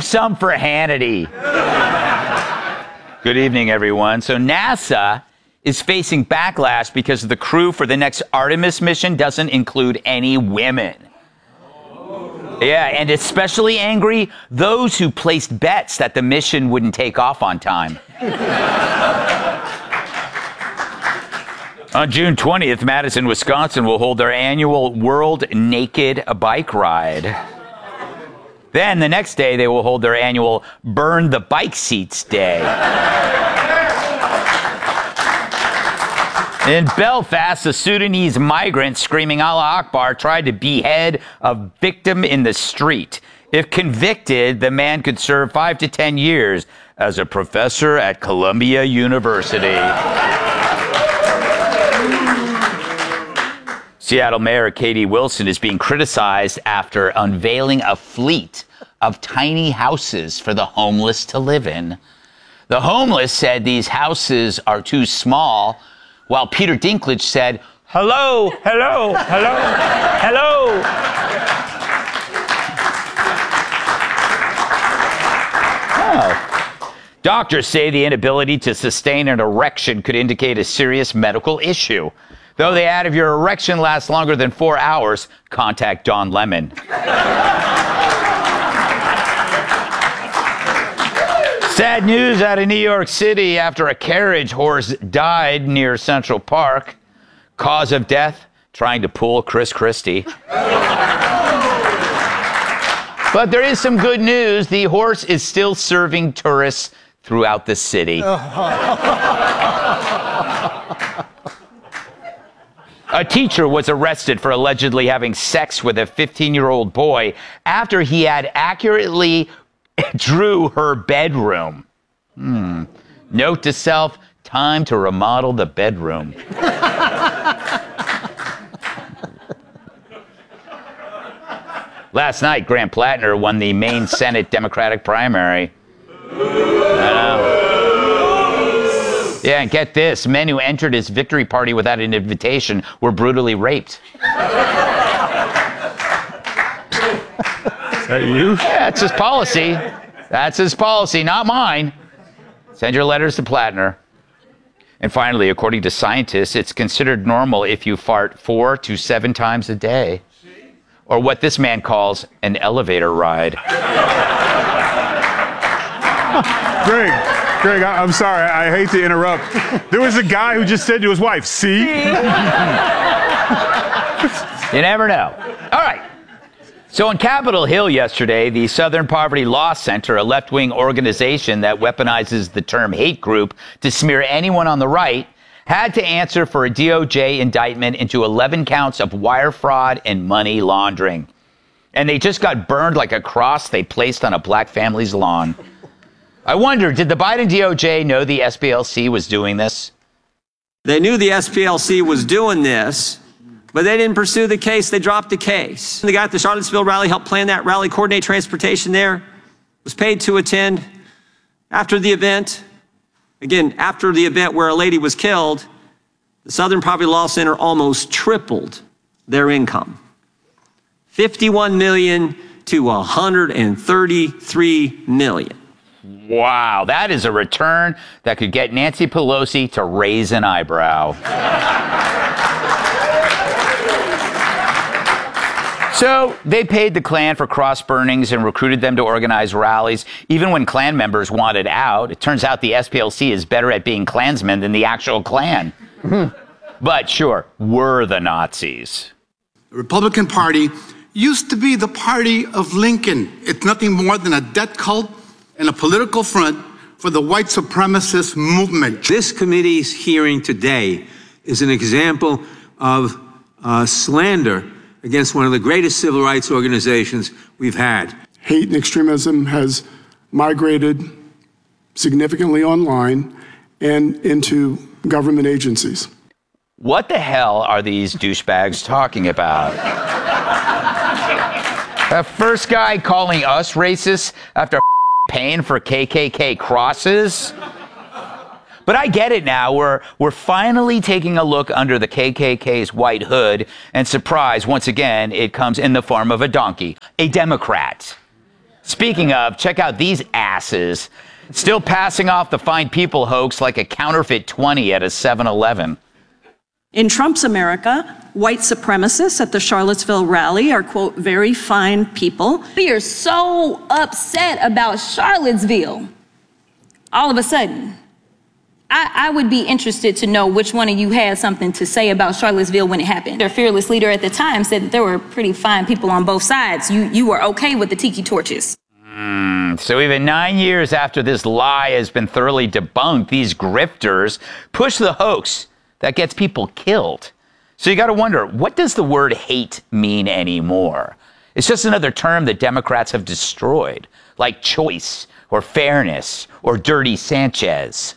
some for Hannity. Good evening, everyone. So NASA is facing backlash because the crew for the next Artemis mission doesn't include any women. Yeah, and especially angry, those who placed bets that the mission wouldn't take off on time. On June 20th, Madison, Wisconsin will hold their annual World Naked Bike Ride. Then the next day, they will hold their annual Burn the Bike Seats Day. In Belfast, a Sudanese migrant screaming Allah Akbar tried to behead a victim in the street. If convicted, the man could serve 5 to 10 years as a professor at Columbia University. Seattle Mayor Katie Wilson is being criticized after unveiling a fleet of tiny houses for the homeless to live in. The homeless said these houses are too small, while Peter Dinklage said, "Hello, hello, hello, hello." Oh. Doctors say the inability to sustain an erection could indicate a serious medical issue. Though they add if your erection lasts longer than 4 hours, contact Don Lemon. Sad news out of New York City after a carriage horse died near Central Park. Cause of death, trying to pull Chris Christie. But there is some good news. The horse is still serving tourists throughout the city. A teacher was arrested for allegedly having sex with a 15-year-old boy after he had accurately drew her bedroom. Note to self, time to remodel the bedroom. Last night, Grant Plattner won the Maine Senate Democratic primary. Yeah, and get this, men who entered his victory party without an invitation were brutally raped. Is that you? Yeah, that's his policy. That's his policy, not mine. Send your letters to Plattner. And finally, according to scientists, it's considered normal if you fart 4 to 7 times a day. Or what this man calls an elevator ride. Greg, I'm sorry. I hate to interrupt. There was a guy who just said to his wife, "See?" You never know. All right. So on Capitol Hill yesterday, the Southern Poverty Law Center, a left-wing organization that weaponizes the term hate group to smear anyone on the right, had to answer for a DOJ indictment into 11 counts of wire fraud and money laundering. And they just got burned like a cross they placed on a black family's lawn. I wonder, did the Biden DOJ know the SPLC was doing this? They knew the SPLC was doing this, but they didn't pursue the case. They dropped the case. The guy at the Charlottesville rally helped plan that rally, coordinate transportation there, was paid to attend. After the event, again, after the event where a lady was killed, the Southern Poverty Law Center almost tripled their income. $51 million to $133 million. Wow, that is a return that could get Nancy Pelosi to raise an eyebrow. So they paid the Klan for cross burnings and recruited them to organize rallies, even when Klan members wanted out. It turns out the SPLC is better at being Klansmen than the actual Klan. But sure, we're the Nazis. The Republican Party used to be the party of Lincoln. It's nothing more than a debt cult and a political front for the white supremacist movement. This committee's hearing today is an example of slander against one of the greatest civil rights organizations we've had. Hate and extremism has migrated significantly online and into government agencies. What the hell are these douchebags talking about? The first guy calling us racist after paying for KKK crosses? But I get it now. We're finally taking a look under the KKK's white hood, and surprise, once again, it comes in the form of a donkey, a Democrat. Speaking of, check out these asses. Still passing off the fine people hoax like a counterfeit 20 at a 7-Eleven. In Trump's America, white supremacists at the Charlottesville rally are, quote, very fine people. We are so upset about Charlottesville. All of a sudden, I would be interested to know which one of you had something to say about Charlottesville when it happened. Their fearless leader at the time said that there were pretty fine people on both sides. You were okay with the tiki torches. So even 9 years after this lie has been thoroughly debunked, these grifters push the hoax that gets people killed. So you got to wonder, what does the word hate mean anymore? It's just another term that Democrats have destroyed, like choice or fairness or dirty Sanchez.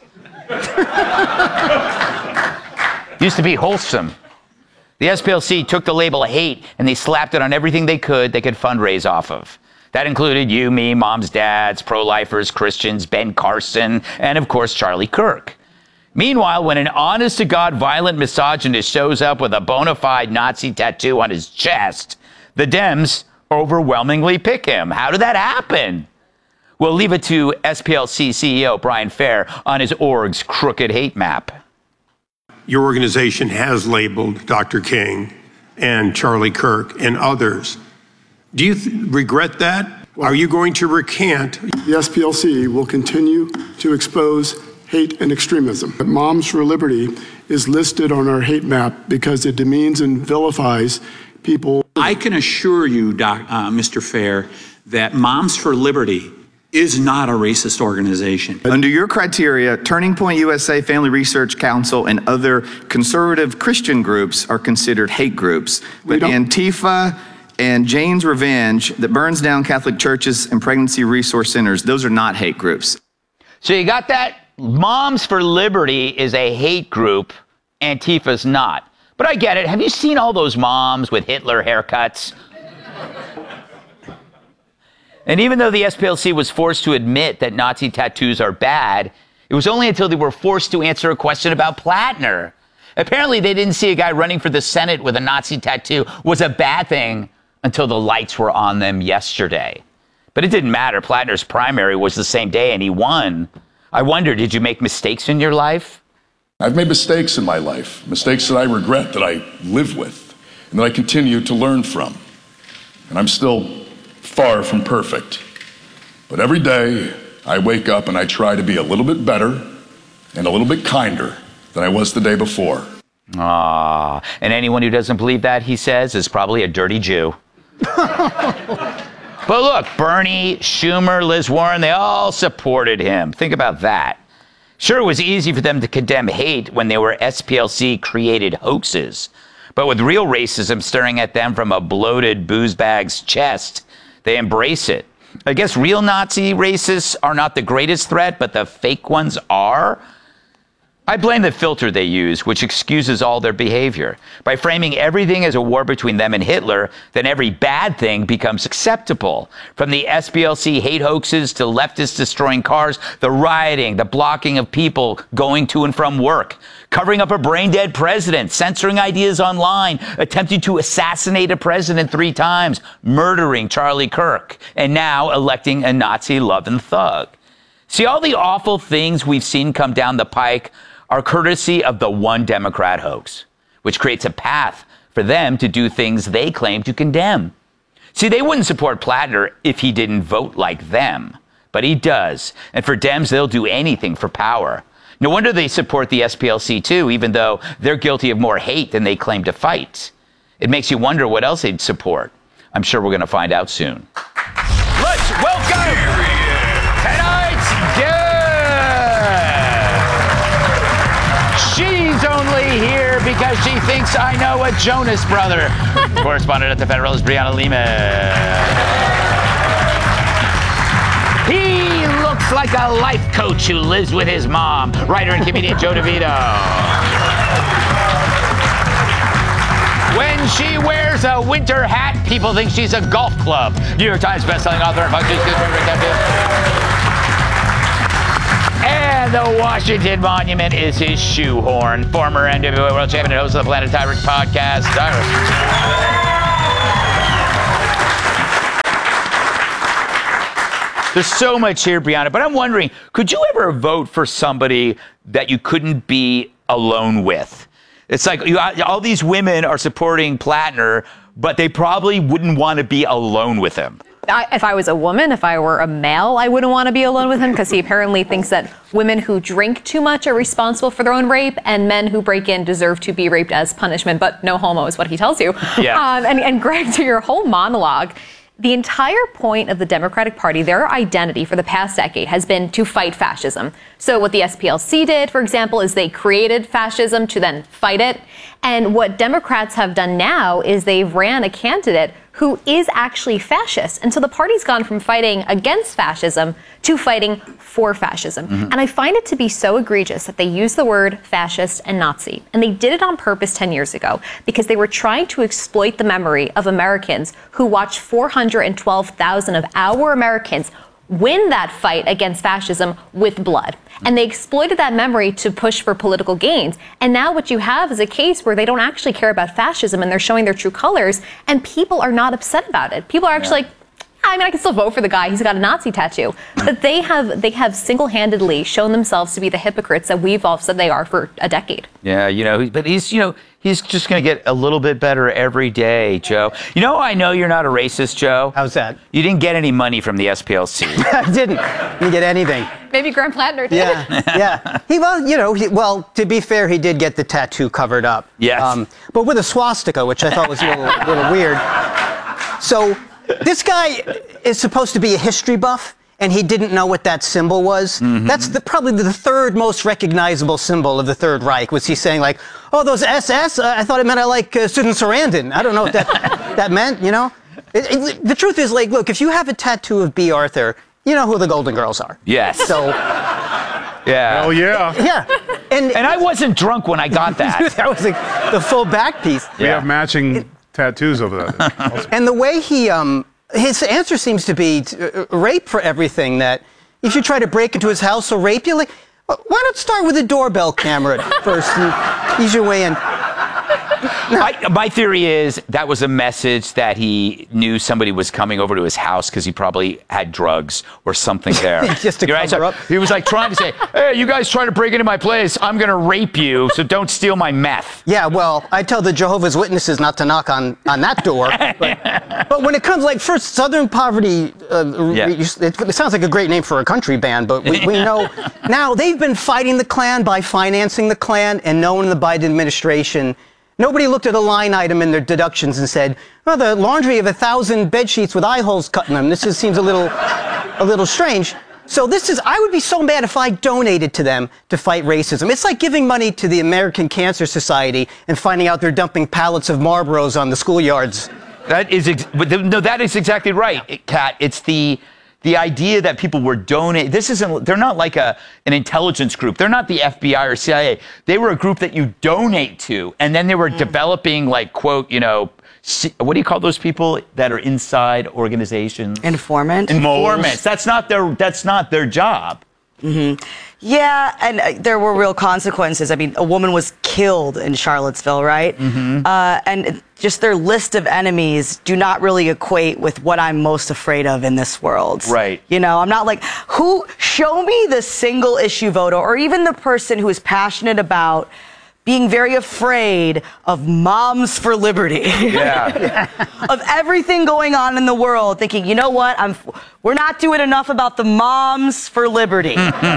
Used to be wholesome. The SPLC took the label hate and they slapped it on everything they could fundraise off of. That included you, me, moms, dads, pro-lifers, Christians, Ben Carson, and of course, Charlie Kirk. Meanwhile, when an honest-to-God violent misogynist shows up with a bona fide Nazi tattoo on his chest, the Dems overwhelmingly pick him. How did that happen? We'll leave it to SPLC CEO Brian Fair on his org's crooked hate map. Your organization has labeled Dr. King and Charlie Kirk and others. Do you regret that? Are you going to recant? The SPLC will continue to expose hate and extremism. Moms for Liberty is listed on our hate map because it demeans and vilifies people. I can assure you, Mr. Fair, that Moms for Liberty is not a racist organization. Under your criteria, Turning Point USA, Family Research Council, and other conservative Christian groups are considered hate groups. But Antifa and Jane's Revenge, that burns down Catholic churches and pregnancy resource centers, those are not hate groups. So you got that? Moms for Liberty is a hate group. Antifa's not. But I get it. Have you seen all those moms with Hitler haircuts? And even though the SPLC was forced to admit that Nazi tattoos are bad, it was only until they were forced to answer a question about Plattner. Apparently, they didn't see a guy running for the Senate with a Nazi tattoo was a bad thing until the lights were on them yesterday. But it didn't matter. Plattner's primary was the same day, and he won. I wonder, did you make mistakes in your life? I've made mistakes in my life, mistakes that I regret, that I live with, and that I continue to learn from. And I'm still far from perfect. But every day, I wake up and I try to be a little bit better and a little bit kinder than I was the day before. Ah, and anyone who doesn't believe that, he says, is probably a dirty Jew. But look, Bernie, Schumer, Liz Warren, they all supported him. Think about that. Sure, it was easy for them to condemn hate when they were SPLC-created hoaxes. But with real racism staring at them from a bloated booze bag's chest, they embrace it. I guess real Nazi racists are not the greatest threat, but the fake ones are. I blame the filter they use, which excuses all their behavior. By framing everything as a war between them and Hitler, then every bad thing becomes acceptable. From the SPLC hate hoaxes to leftists destroying cars, the rioting, the blocking of people going to and from work, covering up a brain-dead president, censoring ideas online, attempting to assassinate a president 3 times, murdering Charlie Kirk, and now electing a Nazi-loving thug. See, all the awful things we've seen come down the pike are courtesy of the one Democrat hoax, which creates a path for them to do things they claim to condemn. See, they wouldn't support Plattner if he didn't vote like them, but he does. And for Dems, they'll do anything for power. No wonder they support the SPLC too, even though they're guilty of more hate than they claim to fight. It makes you wonder what else they'd support. I'm sure we're going to find out soon. Let's welcome tonight's guest. She's only here because she thinks I know a Jonas brother. Correspondent at the Federalist, Brianna Lima. He looks like a life coach who lives with his mom. Writer and comedian Joe DeVito. When she wears a winter hat, people think she's a golf club. New York Times bestselling author and Fox News contributor. And the Washington Monument is his shoehorn. Former NWA World Champion and host of the Planet Tyrant podcast, Cyrus. There's so much here, Brianna. But I'm wondering, could you ever vote for somebody that you couldn't be alone with? It's like all these women are supporting Plattner, but they probably wouldn't want to be alone with him. If I was a woman, if I were a male, I wouldn't want to be alone with him because he apparently thinks that women who drink too much are responsible for their own rape and men who break in deserve to be raped as punishment, but no homo is what he tells you. Yeah. And Greg, to your whole monologue, the entire point of the Democratic Party, their identity for the past decade has been to fight fascism. So what the SPLC did, for example, is they created fascism to then fight it. And what Democrats have done now is they've ran a candidate who is actually fascist. And so the party's gone from fighting against fascism to fighting for fascism. And I find it to be so egregious that they use the word fascist and Nazi. And they did it on purpose 10 years ago because they were trying to exploit the memory of Americans who watched 412,000 of our Americans win that fight against fascism with blood. And they exploited that memory to push for political gains. And now what you have is a case where they don't actually care about fascism and they're showing their true colors, and people are not upset about it. People are actually like, I mean, I can still vote for the guy. He's got a Nazi tattoo. But they have single-handedly shown themselves to be the hypocrites that we've all said they are for a decade. Yeah, but he's just going to get a little bit better every day, Joe. I know you're not a racist, Joe. How's that? You didn't get any money from the SPLC. I didn't get anything. Maybe Graham Plattner did. Yeah. Well, to be fair, he did get the tattoo covered up. Yes. But with a swastika, which I thought was a little weird. So this guy is supposed to be a history buff, and he didn't know what that symbol was. That's probably the third most recognizable symbol of the Third Reich. Was he saying like, oh, those SS? I thought it meant I like Susan Sarandon. I don't know what that meant, The truth is, like, look, if you have a tattoo of B. Arthur, you know who the Golden Girls are. Yes. So. Yeah. Oh, yeah. Yeah. And I wasn't drunk when I got that. That was the full back piece. We have matching tattoos over that. And the way his answer seems to be rape for everything, that if you try to break into his house, he'll rape you. Like, why not start with a doorbell camera first and ease your way in? My theory is that was a message that he knew somebody was coming over to his house because he probably had drugs or something there. Just to cover up. He was like trying to say, hey, you guys try to break into my place, I'm going to rape you, so don't steal my meth. Yeah, well, I tell the Jehovah's Witnesses not to knock on that door. But when it comes, like, first, Southern Poverty, it sounds like a great name for a country band, but we know now they've been fighting the Klan by financing the Klan, and no one in the Biden administration, nobody looked at a line item in their deductions and said, well, the laundry of 1,000 bed sheets with eye holes cut in them. This seems a little strange. So I would be so mad if I donated to them to fight racism. It's like giving money to the American Cancer Society and finding out they're dumping pallets of Marlboros on the schoolyards. That is exactly right, Kat. It's the idea that people were donating. They're not like an intelligence group. They're not the FBI or CIA. They were a group that you donate to, and then they were developing, like, quote, what do you call those people that are inside organizations? Informants. That's not their job. Yeah, and there were real consequences. I mean, a woman was killed in Charlottesville, right? And just their list of enemies do not really equate with what I'm most afraid of in this world. Right. I'm not like, show me the single issue voter or even the person who is passionate about being very afraid of Moms for Liberty. Yeah. Of everything going on in the world, thinking, you know what, we're not doing enough about the Moms for Liberty.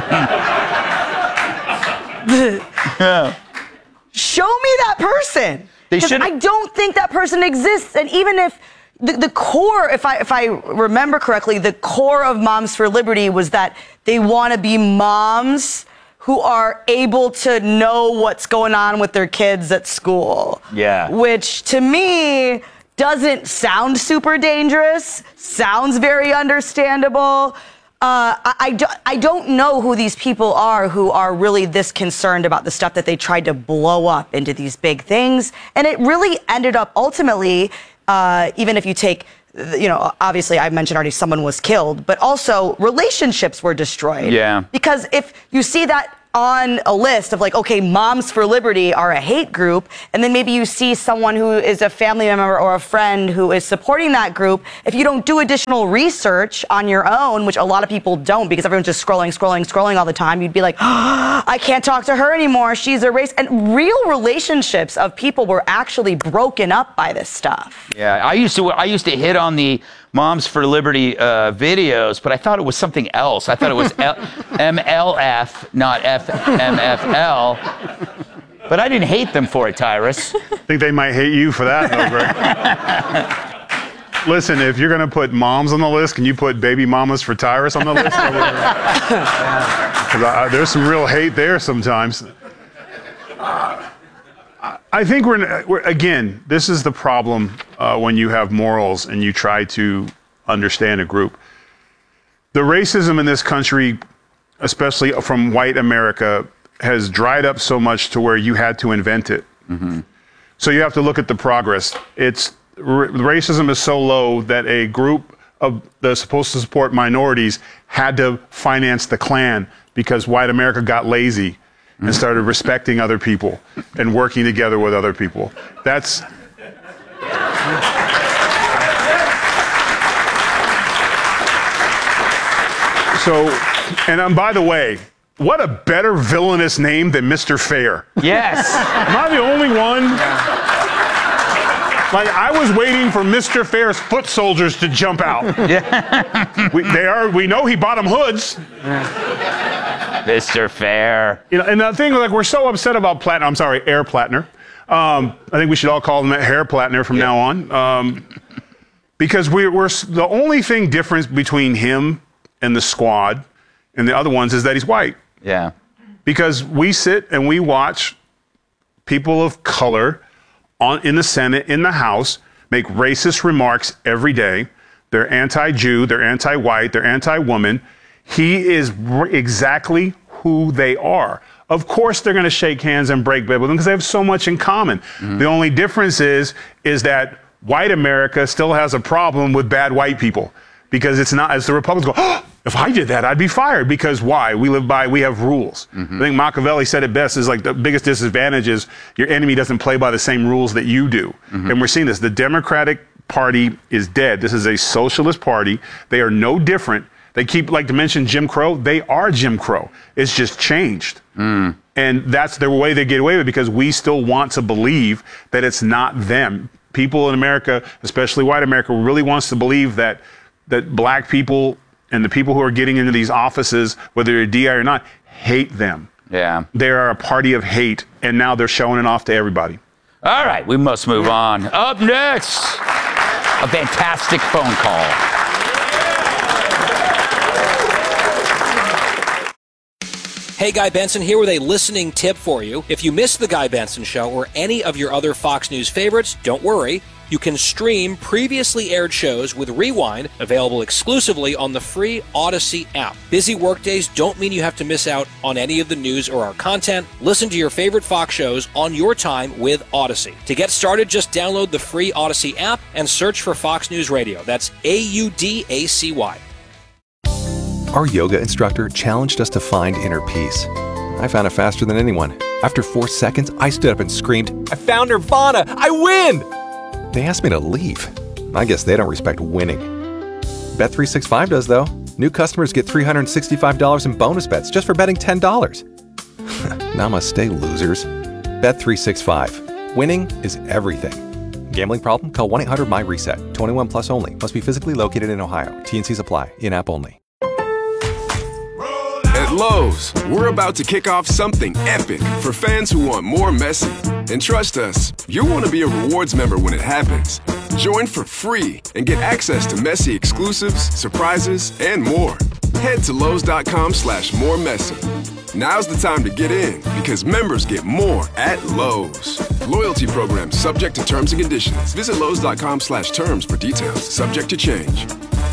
Show me that person. Because I don't think that person exists. And even if the core, if I remember correctly, the core of Moms for Liberty was that they want to be moms who are able to know what's going on with their kids at school. Yeah. Which, to me, doesn't sound super dangerous, sounds very understandable. I don't know who these people are who are really this concerned about the stuff that they tried to blow up into these big things. And it really ended up ultimately, even if you take, obviously I mentioned already someone was killed, but also relationships were destroyed. Yeah. Because if you see that on a list of like, okay, Moms for Liberty are a hate group, and then maybe you see someone who is a family member or a friend who is supporting that group, if you don't do additional research on your own, which a lot of people don't because everyone's just scrolling all the time, you'd be like, oh, I can't talk to her anymore, she's a racist. And real relationships of people were actually broken up by this stuff. Yeah, I used to hit on the Moms for Liberty videos, but I thought it was something else. I thought it was MLF, not FMFL. But I didn't hate them for it, Tyrus. I think they might hate you for that, though, Greg. Listen, if you're going to put moms on the list, can you put baby mamas for Tyrus on the list? Because there's some real hate there sometimes. I think we're again, this is the problem when you have morals and you try to understand a group. The racism in this country, especially from white America, has dried up so much to where you had to invent it. Mm-hmm. So you have to look at the progress. Racism is so low that a group that's supposed to support minorities had to finance the Klan because white America got lazy and started respecting other people and working together with other people. That's... So, and by the way, what a better villainous name than Mr. Fair. Yes. Am I the only one? Like, I was waiting for Mr. Fair's foot soldiers to jump out. Yeah. We know he bought them hoods. Mr. Fair. You know, and the thing, like, we're so upset about Air Plattner. I think we should all call him Hair Plattner from now on. Because we're the only thing different between him and the Squad and the other ones is that he's white. Yeah. Because we sit and we watch people of color in the Senate, in the House, make racist remarks every day. They're anti-Jew, they're anti-white, they're anti-woman. He is exactly who they are. Of course they're going to shake hands and break bread with them because they have so much in common. Mm-hmm. The only difference is that white America still has a problem with bad white people because it's not, as the Republicans go, oh, if I did that, I'd be fired. Because why? We have rules. Mm-hmm. I think Machiavelli said it best, is like the biggest disadvantage is your enemy doesn't play by the same rules that you do. Mm-hmm. And we're seeing this. The Democratic Party is dead. This is a socialist party. They are no different. They keep like to mention Jim Crow. They are Jim Crow. It's just changed. Mm. And that's the way they get away with it because we still want to believe that it's not them. People in America, especially white America, really wants to believe that black people and the people who are getting into these offices, whether they're DI or not, hate them. Yeah. They are a party of hate, and now they're showing it off to everybody. All right, we must move on. Up next, a fantastic phone call. Hey, Guy Benson here with a listening tip for you. If you missed The Guy Benson Show or any of your other Fox News favorites, don't worry. You can stream previously aired shows with Rewind, available exclusively on the free Odyssey app. Busy workdays don't mean you have to miss out on any of the news or our content. Listen to your favorite Fox shows on your time with Odyssey. To get started, just download the free Odyssey app and search for Fox News Radio. That's AUDACY. Our yoga instructor challenged us to find inner peace. I found it faster than anyone. After 4 seconds, I stood up and screamed, "I found Nirvana! I win!" They asked me to leave. I guess they don't respect winning. Bet365 does, though. New customers get $365 in bonus bets just for betting $10. Namaste, losers. Bet365. Winning is everything. Gambling problem? Call 1-800-MY-RESET. 21 plus only. Must be physically located in Ohio. T&Cs apply. In-app only. At Lowe's, we're about to kick off something epic for fans who want more Messi. And trust us, you'll want to be a rewards member when it happens. Join for free and get access to Messi exclusives, surprises, and more. Head to Lowe's.com/moremessy. Now's the time to get in because members get more at Lowe's. Loyalty program subject to terms and conditions. Visit Lowe's.com/terms for details. Subject to change.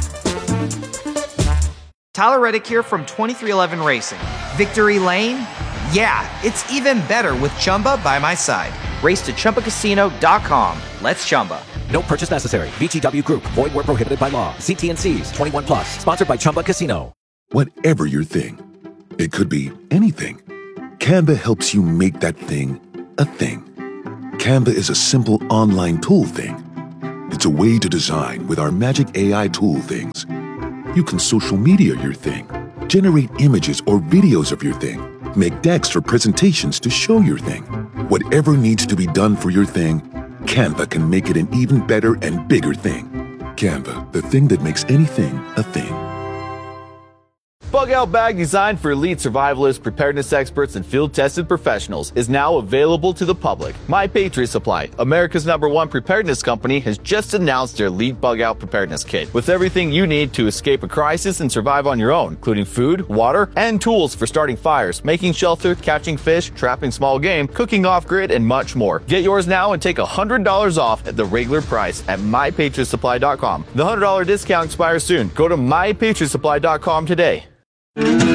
Tyler Reddick here from 2311 Racing. Victory Lane? Yeah, it's even better with Chumba by my side. Race to ChumbaCasino.com. Let's Chumba. No purchase necessary. VGW Group. Void where prohibited by law. See T&Cs. 21 plus. Sponsored by Chumba Casino. Whatever your thing, it could be anything. Canva helps you make that thing a thing. Canva is a simple online tool thing. It's a way to design with our magic AI tool things. You can social media your thing, generate images or videos of your thing, make decks or presentations to show your thing. Whatever needs to be done for your thing, Canva can make it an even better and bigger thing. Canva, the thing that makes anything a thing. Bug Out Bag, designed for elite survivalists, preparedness experts, and field-tested professionals, is now available to the public. My Patriot Supply, America's #1 preparedness company, has just announced their Elite Bug Out Preparedness Kit, with everything you need to escape a crisis and survive on your own, including food, water, and tools for starting fires, making shelter, catching fish, trapping small game, cooking off-grid, and much more. Get yours now and take $100 off at the regular price at MyPatriotSupply.com. The $100 discount expires soon. Go to MyPatriotSupply.com today.